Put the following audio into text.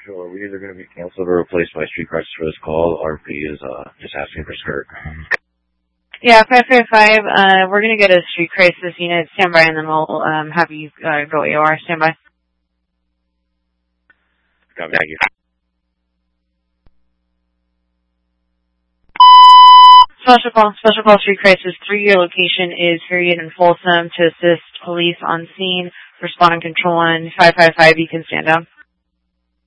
Sure, we're either going to be canceled or replaced by street crisis for this call. RP is just asking for skirt. Yeah, 555, we're going to get a street crisis unit. Stand by, and then we'll have you go AOR. Stand by. Thank you. Special call street crisis 3. Your location is Harriet and Folsom to assist police on scene. Respond and control 1. 555, you can stand down.